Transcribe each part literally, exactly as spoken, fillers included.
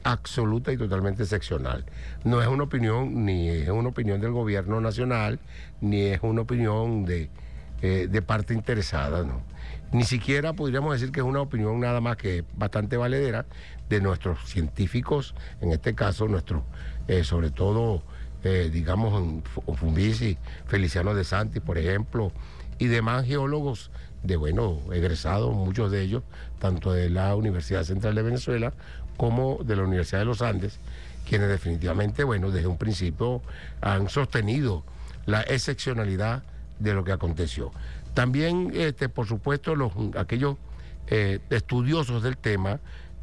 absoluta y totalmente excepcional. No es una opinión, ni es una opinión del gobierno nacional, ni es una opinión de, eh, de parte interesada, ¿no? Ni siquiera podríamos decir que es una opinión nada más que bastante valedera de nuestros científicos, en este caso nuestros, eh, sobre todo, eh, digamos, Fumbisi, Feliciano de Santis, por ejemplo, y demás geólogos de, bueno, egresados, muchos de ellos, tanto de la Universidad Central de Venezuela como de la Universidad de los Andes, quienes definitivamente, bueno, desde un principio han sostenido la excepcionalidad de lo que aconteció. También, este, por supuesto, los, aquellos eh, estudiosos del tema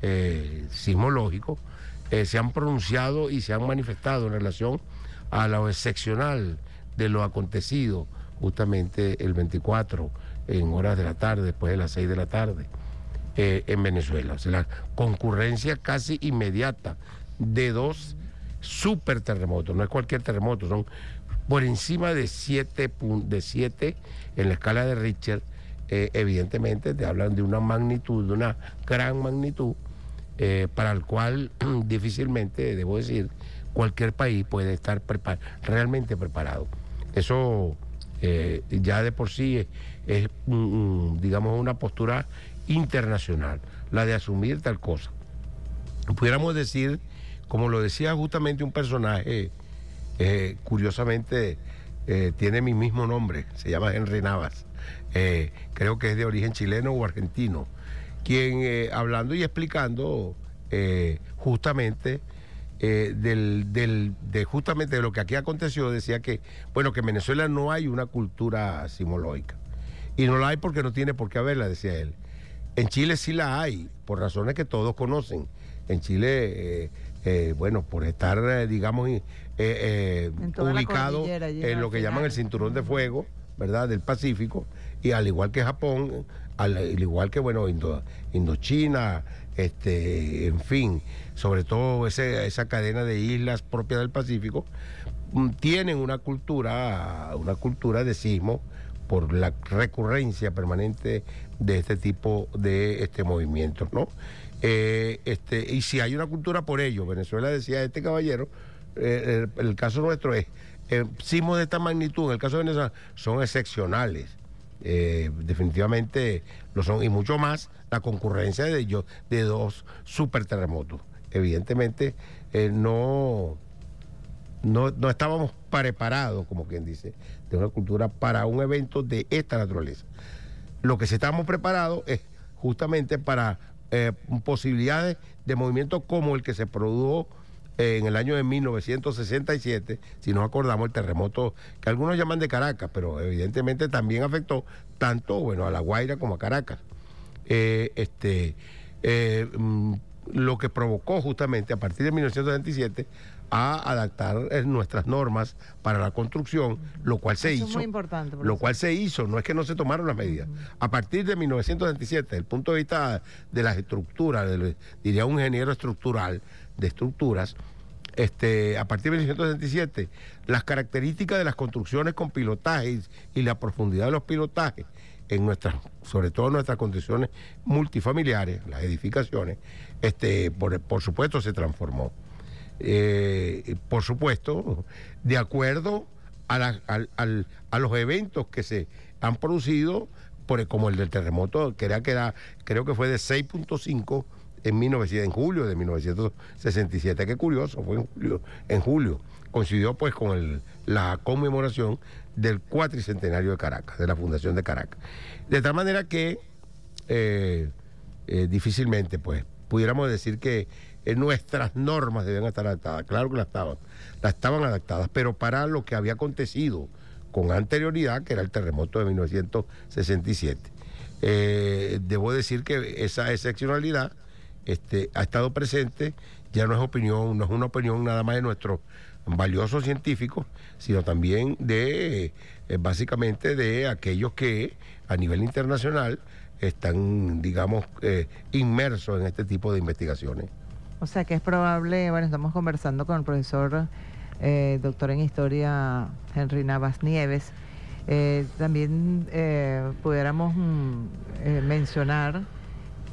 eh, sismológico eh, se han pronunciado y se han manifestado en relación a lo excepcional de lo acontecido justamente el veinticuatro, en horas de la tarde, después de las seis de la tarde, eh, en Venezuela. O sea, la concurrencia casi inmediata de dos super terremotos, no es cualquier terremoto, son por encima de siete, de siete en la escala de Richter, eh, evidentemente te hablan de una magnitud, de una gran magnitud, eh, para el cual difícilmente, debo decir, cualquier país puede estar prepar realmente preparado. Eso eh, ya de por sí es, es mm, digamos, una postura internacional, la de asumir tal cosa. Pudiéramos decir, como lo decía justamente un personaje, eh, curiosamente eh, tiene mi mismo nombre, se llama Henry Navas, eh, creo que es de origen chileno o argentino, quien eh, hablando y explicando eh, justamente eh, del, del, de justamente de lo que aquí aconteció, decía que, bueno, que en Venezuela no hay una cultura sismológica, y no la hay porque no tiene por qué haberla, decía él. En Chile sí la hay, por razones que todos conocen. En Chile, eh, eh, bueno, por estar, eh, digamos, eh, eh, ubicado en lo que llaman el cinturón de fuego, ¿verdad?, del Pacífico, y al igual que Japón, al, al igual que, bueno, Indo, Indochina, este, en fin, sobre todo ese, esa cadena de islas propias del Pacífico, tienen una cultura, una cultura de sismo por la recurrencia permanente de este tipo de este, movimientos, ¿no? Eh, este, y si hay una cultura por ello, Venezuela, decía este caballero, eh, el, el caso nuestro es, eh, sismos de esta magnitud, en el caso de Venezuela, son excepcionales, eh, definitivamente lo son, y mucho más la concurrencia de ellos, de dos super terremotos. Evidentemente, eh, no... No, no estábamos preparados, como quien dice, de una cultura para un evento de esta naturaleza. Lo que sí estamos preparados es justamente para eh, posibilidades de movimiento como el que se produjo eh, en el año de mil novecientos sesenta y siete, si nos acordamos, el terremoto que algunos llaman de Caracas, pero evidentemente también afectó tanto, bueno, a La Guaira como a Caracas. Eh, este, eh, mm, lo que provocó justamente a partir de mil novecientos setenta y siete a adaptar eh, nuestras normas para la construcción, lo cual se Eso hizo. Es muy importante. Lo cual se hizo, no es que no se tomaron las medidas. Uh-huh. A partir de mil novecientos setenta y siete, desde el punto de vista de las estructuras, de, diría un ingeniero estructural de estructuras, este, a partir de mil novecientos setenta y siete, las características de las construcciones con pilotajes y la profundidad de los pilotajes en nuestras, sobre todo en nuestras condiciones multifamiliares, las edificaciones, este, por, por supuesto se transformó. Eh, por supuesto, de acuerdo a, la, a, a, a los eventos que se han producido, por, como el del terremoto, que era, que era, creo que fue de seis punto cinco en, mil novecientos, en julio de mil novecientos sesenta y siete. Qué curioso, fue en julio. En julio coincidió pues con el, la conmemoración del cuatricentenario de Caracas, de la fundación de Caracas. De tal manera que eh, eh, difícilmente pues pudiéramos decir que eh, nuestras normas deben estar adaptadas. Claro que las estaban, las estaban adaptadas, pero para lo que había acontecido con anterioridad, que era el terremoto de mil novecientos sesenta y siete. Eh, debo decir que esa excepcionalidad este, ha estado presente, ya no es opinión, no es una opinión nada más de nuestros valiosos científicos, sino también de, eh, básicamente de aquellos que a nivel internacional están, digamos, eh, inmersos en este tipo de investigaciones. O sea que es probable, bueno, estamos conversando con el profesor, eh, doctor en historia, Henry Navas Nieves. Eh, también eh, pudiéramos mm, eh, mencionar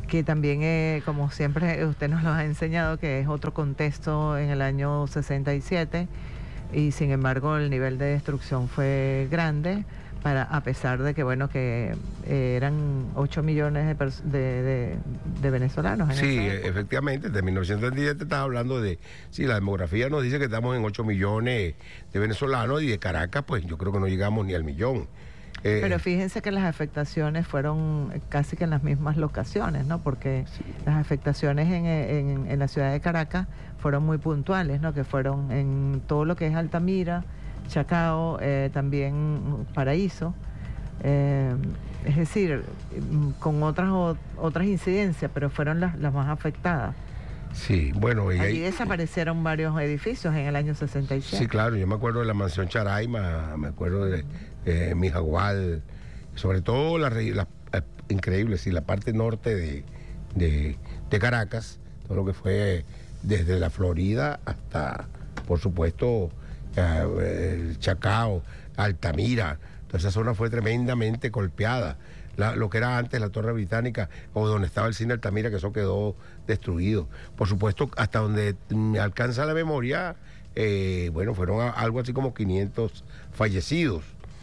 que también, eh, como siempre usted nos lo ha enseñado, que es otro contexto en el año sesenta y siete, y sin embargo el nivel de destrucción fue grande, para, a pesar de que, bueno, que eh, eran ocho millones de, de, de, de venezolanos. En sí, esa época. Efectivamente, desde mil novecientos setenta y siete estás hablando de, sí, la demografía nos dice que estamos en ocho millones de venezolanos, y de Caracas, pues yo creo que no llegamos ni al millón. Eh, Pero fíjense que las afectaciones fueron casi que en las mismas locaciones, ¿no? Porque sí, las afectaciones en, en, en la ciudad de Caracas fueron muy puntuales, ¿no? Que fueron en todo lo que es Altamira, Chacao, eh, también Paraíso, eh, es decir, con otras otras incidencias, pero fueron las, las más afectadas. Sí, bueno, y allí ahí desaparecieron varios edificios en el año sesenta y siete. Sí, claro, yo me acuerdo de la mansión Charaima, me acuerdo de eh, Mijagual, sobre todo la, la eh, increíble, sí, la parte norte de, de, de Caracas, todo lo que fue desde la Florida hasta, por supuesto, eh, Chacao, Altamira. Toda esa zona fue tremendamente golpeada. La, lo que era antes la Torre Británica o donde estaba el cine Altamira, que eso quedó destruido. Por supuesto, hasta donde me alcanza la memoria, eh, bueno, fueron a, algo así como quinientos fallecidos.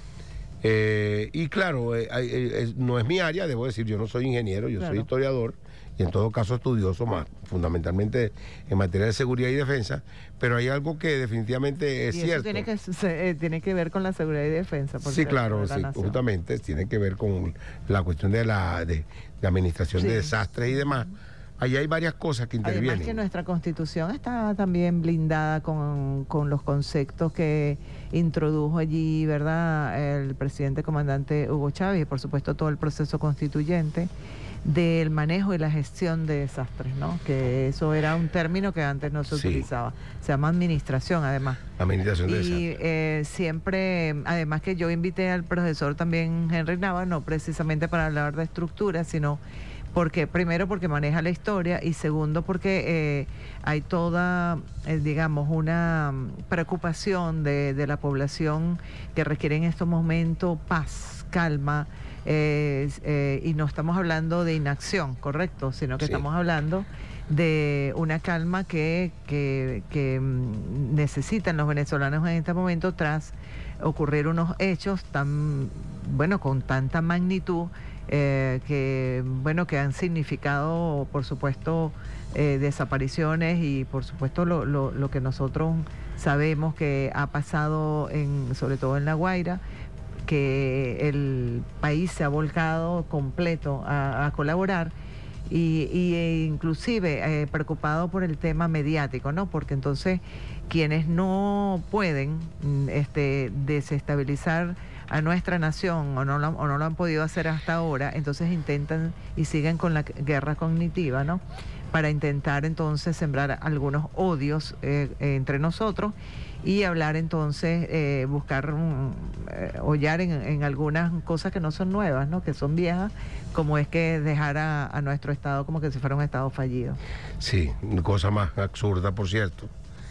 Eh, y claro, eh, eh, no es mi área, debo decir, yo no soy ingeniero, yo claro. soy historiador, y en todo caso estudioso más, fundamentalmente en materia de seguridad y defensa, pero hay algo que definitivamente es y cierto. Eso tiene que, se, eh, tiene que ver con la seguridad y defensa. Por sí, claro, sí, justamente tiene que ver con la cuestión de la, de, de administración sí. de desastres y demás. Ahí hay varias cosas que intervienen. Además que nuestra Constitución está también blindada con, con los conceptos que introdujo allí, ¿verdad?, el presidente comandante Hugo Chávez, y por supuesto todo el proceso constituyente del manejo y la gestión de desastres, ¿no? Que eso era un término que antes no se sí. utilizaba. Se llama administración, además. Administración de y, desastres. Y eh, siempre, además que yo invité al profesor también Henry Nava, no precisamente para hablar de estructura, sino porque, primero porque maneja la historia, y segundo porque eh, hay toda, eh, digamos, una preocupación de, de la población que requiere en estos momentos paz, calma, eh, eh, y no estamos hablando de inacción, correcto, sino que sí. estamos hablando de una calma que, que, que necesitan los venezolanos en este momento tras ocurrir unos hechos tan, bueno, con tanta magnitud, Eh, que bueno que han significado, por supuesto, eh, desapariciones, y por supuesto lo, lo, lo que nosotros sabemos que ha pasado en, sobre todo en La Guaira, que el país se ha volcado completo a, a colaborar, y, y e inclusive eh, preocupado por el tema mediático, ¿no? Porque entonces quienes no pueden este, desestabilizar a nuestra nación, o no, lo, o no lo han podido hacer hasta ahora, entonces intentan y siguen con la guerra cognitiva, ¿no? Para intentar entonces sembrar algunos odios eh, entre nosotros, y hablar entonces, eh, buscar, eh, hollar en, en algunas cosas que no son nuevas, ¿no? Que son viejas, como es que dejar a, a nuestro Estado como que si fuera un Estado fallido. Sí, cosa más absurda, por cierto.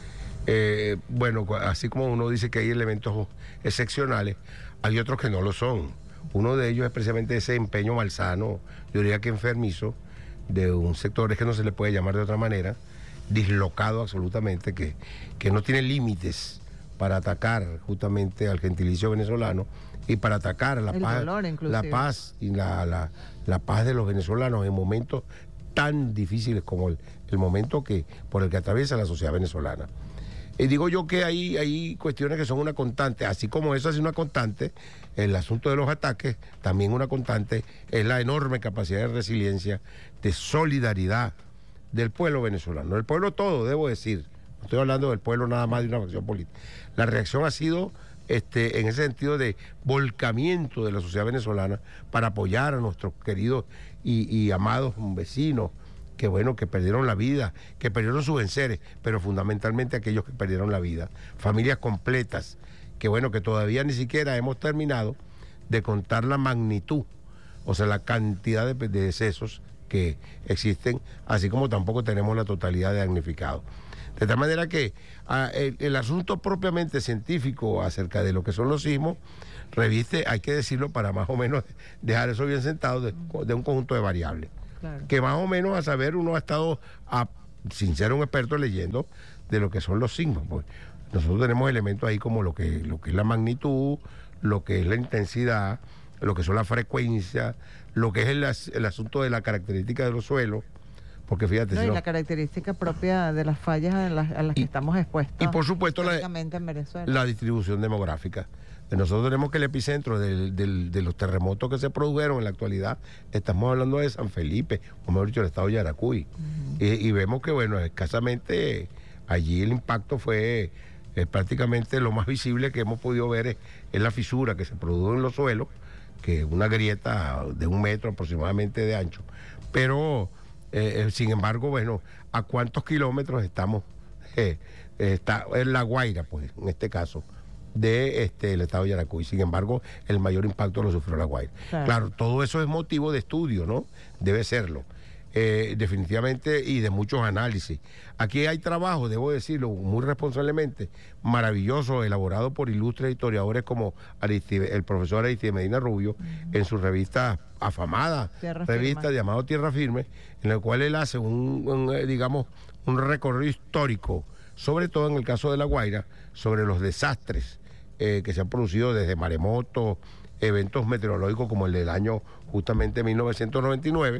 Eh, bueno, así como uno dice que hay elementos excepcionales, hay otros que no lo son. Uno de ellos es precisamente ese empeño malsano, yo diría que enfermizo, de un sector, es que no se le puede llamar de otra manera, dislocado absolutamente, que, que no tiene límites para atacar justamente al gentilicio venezolano y para atacar la, paz, la paz y la, la, la paz de los venezolanos en momentos tan difíciles como el, el momento que, por el que atraviesa la sociedad venezolana. Y digo yo que hay, hay cuestiones que son una constante, así como eso es una constante, el asunto de los ataques, también una constante es la enorme capacidad de resiliencia, de solidaridad del pueblo venezolano, del pueblo todo, debo decir, no estoy hablando del pueblo nada más de una facción política. La reacción ha sido este, en ese sentido de volcamiento de la sociedad venezolana para apoyar a nuestros queridos y, y amados vecinos, que bueno, que perdieron la vida, que perdieron sus enseres, pero fundamentalmente aquellos que perdieron la vida, familias completas, que bueno, que todavía ni siquiera hemos terminado de contar la magnitud, o sea, la cantidad de, de decesos que existen, así como tampoco tenemos la totalidad de damnificados. De tal manera que a, el, el asunto propiamente científico acerca de lo que son los sismos reviste, hay que decirlo para más o menos dejar eso bien sentado, de, de un conjunto de variables. Claro. Que más o menos a saber uno ha estado, a, sin ser un experto, leyendo de lo que son los sismos. Pues nosotros tenemos elementos ahí como lo que, lo que es la magnitud, lo que es la intensidad, lo que son las frecuencias, lo que es el, el asunto de la característica de los suelos. Porque fíjate, no, si y no, la característica propia de las fallas a las, a las que y, estamos expuestos. Y por supuesto la, en Venezuela. la distribución demográfica. Nosotros tenemos que el epicentro del, del, de los terremotos que se produjeron en la actualidad, estamos hablando de San Felipe, o mejor dicho, el estado de Yaracuy. Uh-huh. y, y vemos que, bueno, escasamente allí el impacto fue eh, prácticamente lo más visible que hemos podido ver es, es la fisura que se produjo en los suelos, que es una grieta de un metro aproximadamente de ancho. Pero... Eh, sin embargo, bueno, ¿a cuántos kilómetros estamos? Eh, está en La Guaira, pues, en este caso, de este el estado de Yaracuy. Sin embargo, el mayor impacto lo sufrió La Guaira. Claro, claro, todo eso es motivo de estudio, ¿no? Debe serlo. Eh, definitivamente, y de muchos análisis. Aquí hay trabajo, debo decirlo muy responsablemente, maravilloso, elaborado por ilustres historiadores como Aristide, el profesor Aristide Medina Rubio, uh-huh. en su revista afamada, Tierra revista Firme. llamado Tierra Firme, en la cual él hace un, un, digamos, un recorrido histórico, sobre todo en el caso de La Guaira, sobre los desastres eh, que se han producido desde maremotos, eventos meteorológicos como el del año justamente mil novecientos noventa y nueve,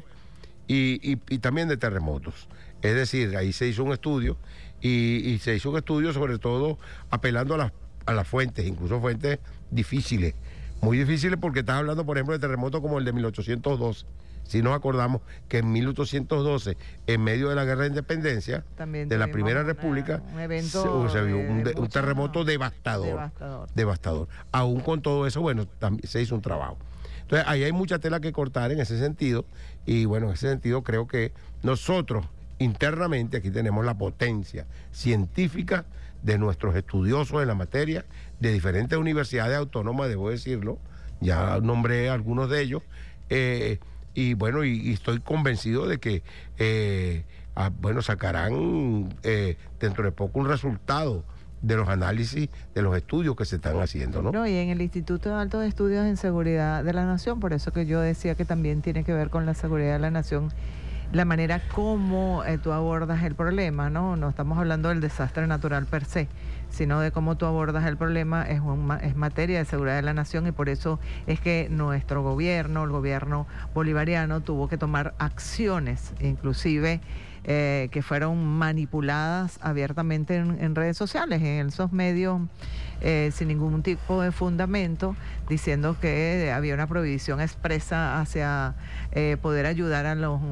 Y, y, y también de terremotos. Es decir, ahí se hizo un estudio y, y se hizo un estudio sobre todo apelando a las, a las fuentes, incluso fuentes difíciles, muy difíciles porque estás hablando, por ejemplo, de terremotos como el de mil ochocientos doce. Si nos acordamos que en mil ochocientos doce, en medio de la Guerra de Independencia, también de la Primera una, República, un, evento se, se vio un, de, un terremoto devastador, devastador. Devastador. Aún con todo eso, bueno, también se hizo un trabajo. Entonces, ahí hay mucha tela que cortar en ese sentido, y bueno, en ese sentido creo que nosotros internamente aquí tenemos la potencia científica de nuestros estudiosos en la materia, de diferentes universidades autónomas, debo decirlo, ya nombré algunos de ellos, eh, y bueno, y, y estoy convencido de que, eh, ah, bueno, sacarán eh, dentro de poco un resultado de los análisis, de los estudios que se están haciendo, ¿no? No, y en el Instituto de Altos Estudios en Seguridad de la Nación, por eso que yo decía que también tiene que ver con la seguridad de la nación, la manera como eh, tú abordas el problema, ¿no? No estamos hablando del desastre natural per se, sino de cómo tú abordas el problema, es, un, es materia de seguridad de la nación, y por eso es que nuestro gobierno, el gobierno bolivariano, tuvo que tomar acciones, inclusive Eh, que fueron manipuladas abiertamente en, en redes sociales, en esos medios eh, sin ningún tipo de fundamento, diciendo que había una prohibición expresa hacia eh, poder ayudar a los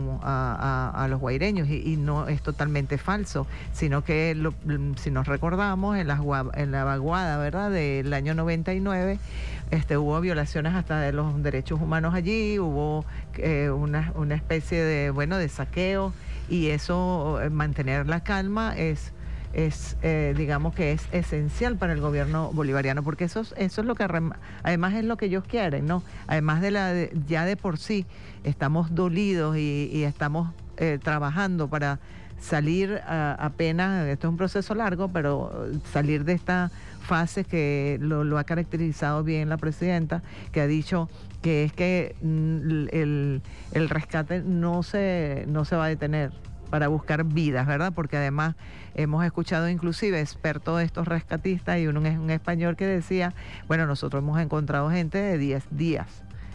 a, a, a los guaireños, y, y no es totalmente falso, sino que lo, si nos recordamos en la, en la vaguada, ¿verdad?, del año noventa y nueve, este, hubo violaciones hasta de los derechos humanos allí, hubo eh, una, una especie de, bueno, de saqueo, y eso, mantener la calma es, es eh, digamos que es esencial para el gobierno bolivariano, porque eso, eso es lo que además es lo que ellos quieren, ¿no? Además de la de, ya de por sí estamos dolidos y, y estamos eh, trabajando para salir a, apenas, esto es un proceso largo, pero salir de esta fase que lo, lo ha caracterizado bien la presidenta, que ha dicho que es que el, el rescate no se, no se va a detener para buscar vidas, ¿verdad? Porque además hemos escuchado inclusive expertos de estos rescatistas, y uno es un español que decía, bueno, nosotros hemos encontrado gente de diez días.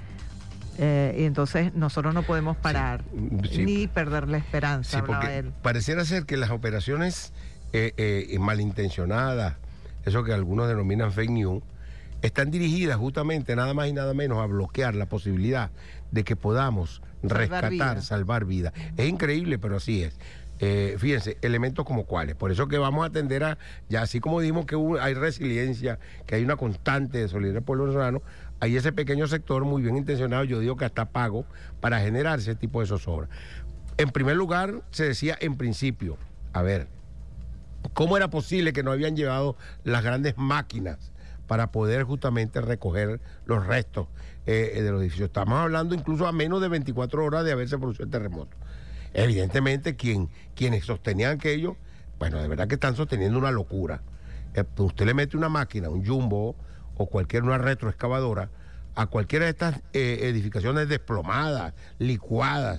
Eh, y entonces nosotros no podemos parar, sí, sí, ni perder la esperanza. Sí, porque él. Pareciera ser que las operaciones eh, eh, malintencionadas, eso que algunos denominan fake news, están dirigidas justamente nada más y nada menos a bloquear la posibilidad de que podamos salvar rescatar, vida. salvar vidas. Es increíble, pero así es. Eh, fíjense, elementos como cuáles. Por eso que vamos a atender a, ya así como dijimos que hubo, hay resiliencia, que hay una constante de solidaridad del pueblo venezolano, hay ese pequeño sector muy bien intencionado, yo digo que hasta pago, para generar ese tipo de zozobra. En primer lugar, se decía en principio, a ver, ¿cómo era posible que no habían llevado las grandes máquinas para poder justamente recoger los restos eh, de los edificios? Estamos hablando incluso a menos de veinticuatro horas de haberse producido el terremoto. Evidentemente, quien, quienes sostenían aquello, bueno, de verdad que están sosteniendo una locura. Eh, usted le mete una máquina, un jumbo o cualquier una retroexcavadora a cualquiera de estas eh, edificaciones desplomadas, licuadas,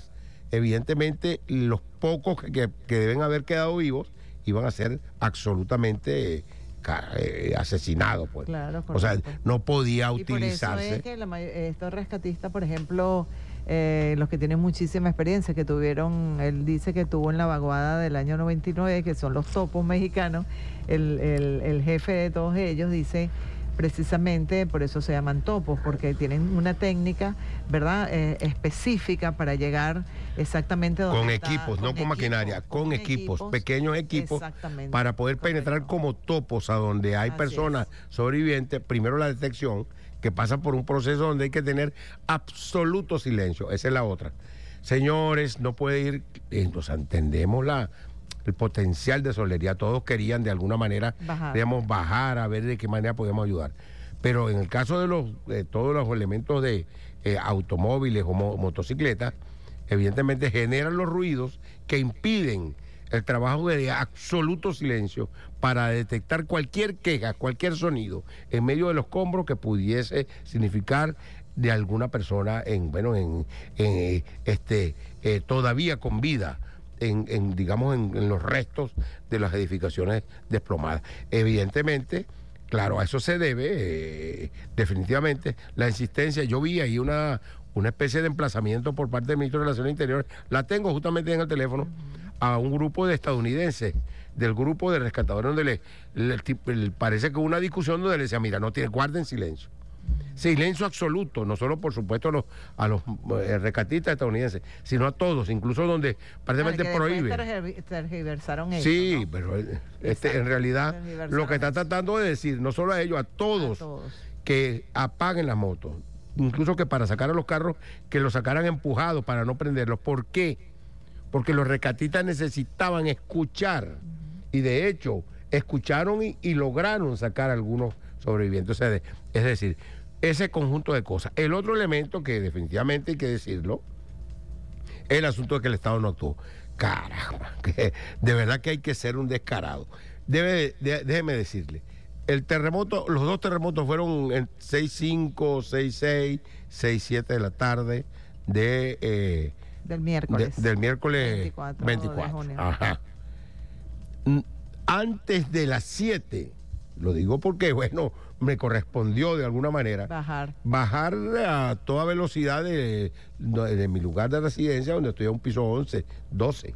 evidentemente los pocos que, que, que deben haber quedado vivos iban a ser absolutamente eh, eh, asesinados, pues. Claro, o sea, no podía utilizarse. Y por eso es que la, estos rescatistas, por ejemplo, eh, los que tienen muchísima experiencia, que tuvieron, él dice que tuvo en la vaguada del año noventa y nueve, que son los topos mexicanos, el, el, el jefe de todos ellos dice, precisamente por eso se llaman topos, porque tienen una técnica, ¿verdad?, eh, específica para llegar exactamente donde con está, equipos, con no equipos, con maquinaria, con, con equipos, equipos, pequeños equipos, para poder correcto. penetrar como topos a donde hay Así personas es. sobrevivientes. Primero la detección, que pasa por un proceso donde hay que tener absoluto silencio. Esa es la otra. Señores, no puede ir, entonces entendemos la el potencial de solidaridad. Todos querían de alguna manera, bajar. digamos, bajar a ver de qué manera podíamos ayudar. Pero en el caso de los de todos los elementos de eh, automóviles o mo motocicletas, evidentemente generan los ruidos que impiden el trabajo de absoluto silencio para detectar cualquier queja, cualquier sonido en medio de los escombros que pudiese significar de alguna persona en, bueno, en, en este eh, todavía con vida. En, en digamos en, en los restos de las edificaciones desplomadas. Evidentemente, claro, a eso se debe eh, definitivamente la insistencia. Yo vi ahí una, una especie de emplazamiento por parte del ministro de Relaciones Interiores, la tengo justamente en el teléfono, a un grupo de estadounidenses, del grupo de rescatadores, donde le, le, le parece que hubo una discusión donde le decía, mira, no tiene, guarden silencio. Silencio absoluto, no solo por supuesto a los, a los eh, rescatistas estadounidenses, sino a todos, incluso donde prácticamente prohíbe. Tergiversaron ellos, sí, ¿no? pero este, en realidad lo que está tratando de decir, no solo a ellos, a todos, a todos que apaguen las motos, incluso que para sacar a los carros, que los sacaran empujados para no prenderlos. ¿Por qué? Porque los rescatistas necesitaban escuchar, uh-huh. y de hecho escucharon y, y lograron sacar a algunos sobrevivientes. O sea, de, es decir, ese conjunto de cosas. El otro elemento que definitivamente hay que decirlo, es el asunto de que el Estado no actuó. Caramba, que de verdad que hay que ser un descarado. Debe, de, déjeme decirle, el terremoto, los dos terremotos fueron en seis cinco, seis seis, seis siete de la tarde de... Eh, del miércoles. De, del miércoles veinticuatro. veinticuatro. De junio. Ajá. Antes de las siete, lo digo porque, bueno, me correspondió de alguna manera bajar bajar a toda velocidad de, de, de mi lugar de residencia, donde estoy a un piso once, doce.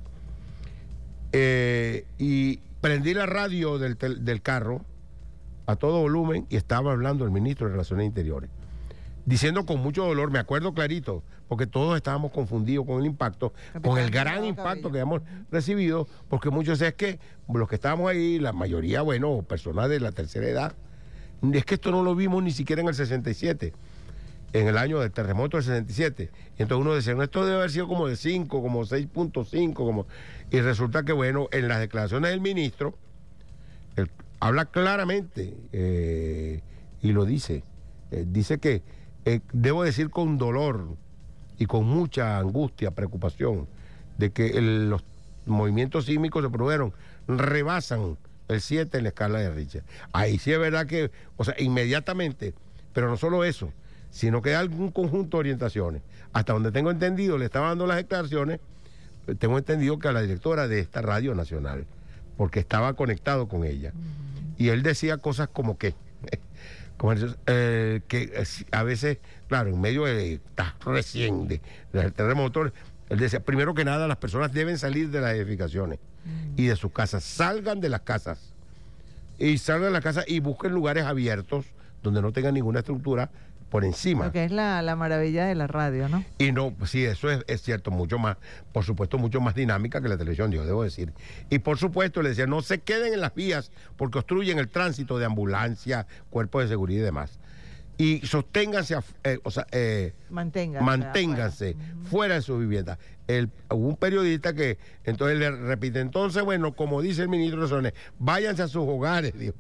Eh, y prendí la radio del, del carro a todo volumen y estaba hablando el ministro de Relaciones Interiores, diciendo con mucho dolor, me acuerdo clarito, porque todos estábamos confundidos con el impacto, Capitán, con el gran impacto cabello. que hemos recibido, porque muchos es que los que estábamos ahí, la mayoría, bueno, personas de la tercera edad, es que esto no lo vimos ni siquiera en el sesenta y siete, en el año del terremoto del sesenta y siete. Y entonces uno decía, no, esto debe haber sido como de cinco, como seis punto cinco, como... y resulta que, bueno, en las declaraciones del ministro, él habla claramente, eh, y lo dice, eh, dice que, eh, debo decir con dolor y con mucha angustia, preocupación, de que el, los movimientos sísmicos se produjeron, rebasan el siete en la escala de Richter. Ahí sí es verdad que, o sea, inmediatamente, pero no solo eso, sino que hay algún conjunto de orientaciones. Hasta donde tengo entendido, le estaba dando las declaraciones, tengo entendido que a la directora de esta radio nacional, porque estaba conectado con ella, uh-huh. y él decía cosas como que, como eh, que a veces, claro, en medio de, está recién de, del terremoto, él decía, primero que nada, las personas deben salir de las edificaciones mm. y de sus casas, salgan de las casas y salgan de las casas y busquen lugares abiertos donde no tengan ninguna estructura por encima. Lo que es la, la maravilla de la radio, ¿no? Y no, sí, eso es, es cierto, mucho más, por supuesto, mucho más dinámica que la televisión, yo debo decir. Y por supuesto, le decía, no se queden en las vías porque obstruyen el tránsito de ambulancia, cuerpos de seguridad y demás. Y sosténganse, eh, o sea, eh, manténganse, manténganse fuera. fuera de su vivienda. El, hubo un periodista que entonces le repite, entonces, bueno, como dice el ministro de Relaciones, váyanse a sus hogares. Dios.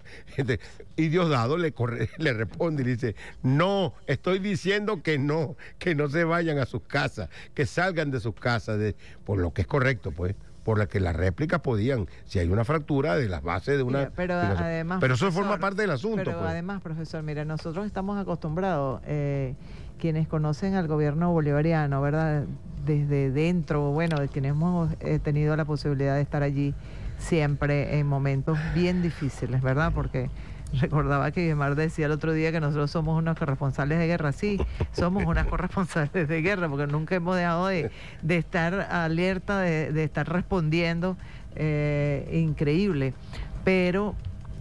Y Diosdado le, corre, le responde y dice, no, estoy diciendo que no, que no se vayan a sus casas, que salgan de sus casas, de, por lo que es correcto, pues. Por la que las réplicas podían, si hay una fractura de las bases de una... Mira, pero de una, además... Pero eso forma parte del asunto. Pero pues. además, profesor, mira, nosotros estamos acostumbrados eh, quienes conocen al gobierno bolivariano, ¿verdad? Desde dentro, bueno, de quienes hemos eh, tenido la posibilidad de estar allí siempre en momentos bien difíciles, ¿verdad? Porque recordaba que Guimar decía el otro día que nosotros somos unos corresponsales de guerra. Sí, somos unas corresponsales de guerra, porque nunca hemos dejado de, de estar alerta, de, de estar respondiendo. Eh, increíble. Pero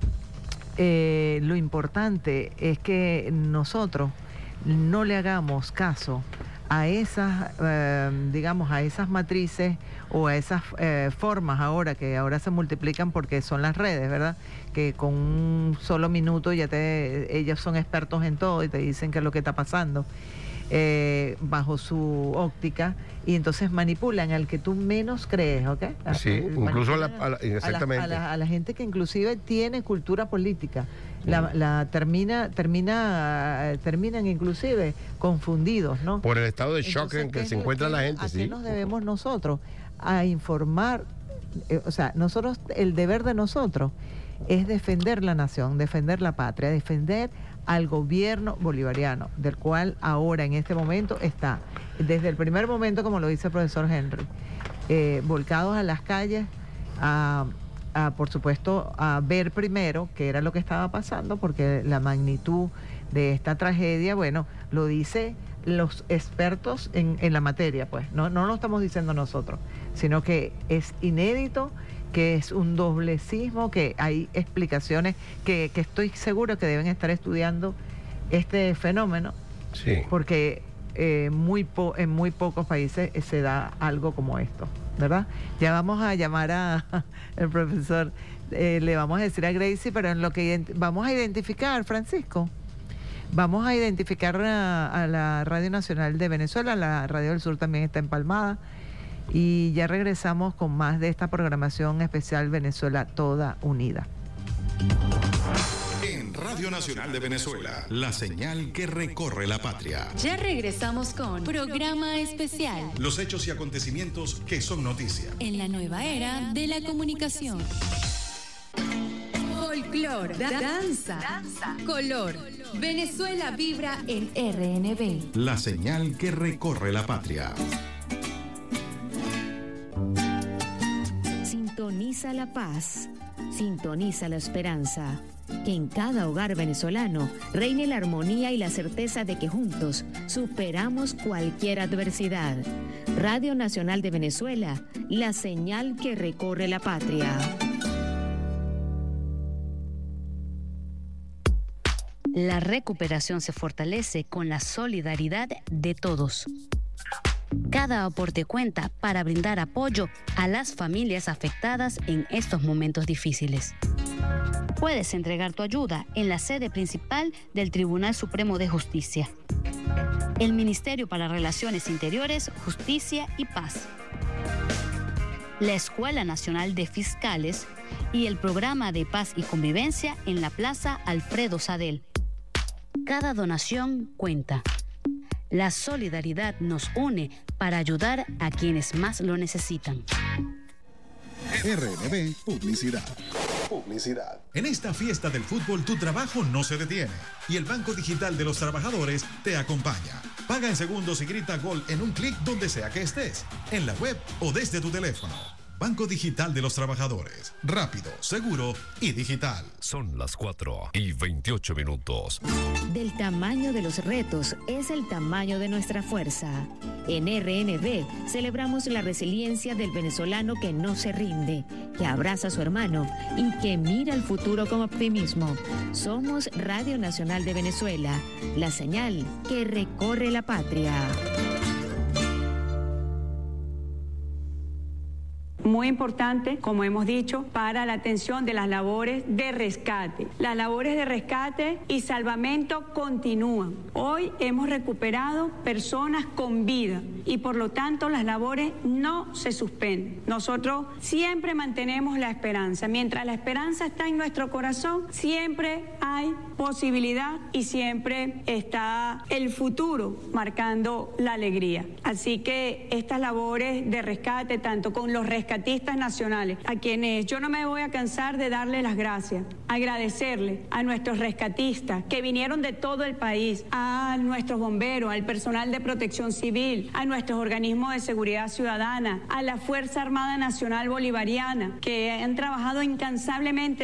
eh, lo importante es que nosotros no le hagamos caso a esas, eh, digamos, a esas matrices o a esas eh, formas ahora que ahora se multiplican porque son las redes, ¿verdad? Que con un solo minuto ya te, ellos son expertos en todo y te dicen qué es lo que está pasando eh, bajo su óptica, y entonces manipulan al que tú menos crees, ¿ok? Sí, incluso a la, a la, exactamente. A la, a, la, a la gente que inclusive tiene cultura política. La, la termina, termina, terminan inclusive confundidos, ¿no? Por el estado de shock en que se encuentra la gente, ¿a sí? qué nos debemos nosotros? A informar, eh, o sea, nosotros, el deber de nosotros es defender la nación, defender la patria, defender al gobierno bolivariano, del cual ahora en este momento está, desde el primer momento, como lo dice el profesor Henry, eh, volcados a las calles, a... A, por supuesto, a ver primero qué era lo que estaba pasando, porque la magnitud de esta tragedia, bueno, lo dice los expertos en, en la materia, pues, no, no lo estamos diciendo nosotros, sino que es inédito, que es un doblecismo, que hay explicaciones que, que estoy seguro que deben estar estudiando este fenómeno, sí. Porque eh, muy po, en muy pocos países se da algo como esto, ¿verdad? Ya vamos a llamar a, a el profesor, eh, le vamos a decir a Gracie, pero en lo que vamos a identificar, Francisco, vamos a identificar a, a la Radio Nacional de Venezuela, la Radio del Sur también está empalmada, y ya regresamos con más de esta programación especial Venezuela Toda Unida. En Radio Nacional de Venezuela, la señal que recorre la patria. Ya regresamos con Programa Especial. Los hechos y acontecimientos que son noticia. En la nueva era de la comunicación. Folclor, da danza, danza, color. Venezuela vibra en R N B. La señal que recorre la patria. Sintoniza la paz. Sintoniza la esperanza. Que en cada hogar venezolano reine la armonía y la certeza de que juntos superamos cualquier adversidad. Radio Nacional de Venezuela, la señal que recorre la patria. La recuperación se fortalece con la solidaridad de todos. Cada aporte cuenta para brindar apoyo a las familias afectadas en estos momentos difíciles. Puedes entregar tu ayuda en la sede principal del Tribunal Supremo de Justicia, el Ministerio para Relaciones Interiores, Justicia y Paz, la Escuela Nacional de Fiscales y el Programa de Paz y Convivencia en la Plaza Alfredo Sadel. Cada donación cuenta. La solidaridad nos une para ayudar a quienes más lo necesitan. R N B Publicidad. Publicidad. En esta fiesta del fútbol tu trabajo no se detiene y el Banco Digital de los Trabajadores te acompaña. Paga en segundos y grita gol en un clic donde sea que estés, en la web o desde tu teléfono. Banco Digital de los Trabajadores. Rápido, seguro y digital. Son las cuatro y veintiocho minutos. Del tamaño de los retos es el tamaño de nuestra fuerza. En R N B celebramos la resiliencia del venezolano que no se rinde, que abraza a su hermano y que mira el futuro con optimismo. Somos Radio Nacional de Venezuela, la señal que recorre la patria. Muy importante, como hemos dicho, para la atención de las labores de rescate. Las labores de rescate y salvamento continúan. Hoy hemos recuperado personas con vida y por lo tanto las labores no se suspenden. Nosotros siempre mantenemos la esperanza. Mientras la esperanza está en nuestro corazón, siempre hay posibilidad y siempre está el futuro marcando la alegría. Así que estas labores de rescate, tanto con los rescatistas rescatistas nacionales, a quienes yo no me voy a cansar de darle las gracias, agradecerle a nuestros rescatistas que vinieron de todo el país, a nuestros bomberos, al personal de protección civil, a nuestros organismos de seguridad ciudadana, a la Fuerza Armada Nacional Bolivariana, que han trabajado incansablemente